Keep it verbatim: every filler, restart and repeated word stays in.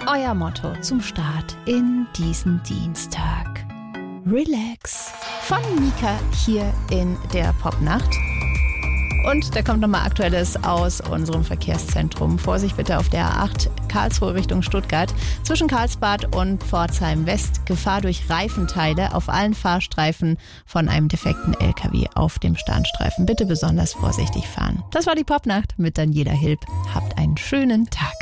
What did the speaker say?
Euer Motto zum Start in diesen Dienstag. Relax. Von Mika hier in der Popnacht. Und da kommt nochmal Aktuelles aus unserem Verkehrszentrum. Vorsicht bitte auf der A acht Karlsruhe Richtung Stuttgart. Zwischen Karlsbad und Pforzheim West Gefahr durch Reifenteile auf allen Fahrstreifen von einem defekten L K W auf dem Standstreifen. Bitte besonders vorsichtig fahren. Das war die Popnacht mit Daniela Hilb. Habt einen schönen Tag.